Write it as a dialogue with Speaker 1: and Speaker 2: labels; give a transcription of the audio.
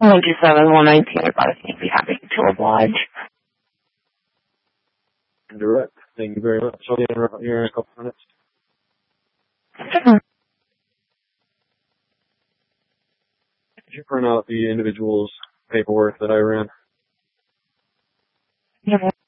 Speaker 1: 127-119, I'd be happy to oblige.
Speaker 2: Direct. Thank you very much. I'll be here in a couple minutes. Did you print out the individual's paperwork that I ran?
Speaker 1: Yeah.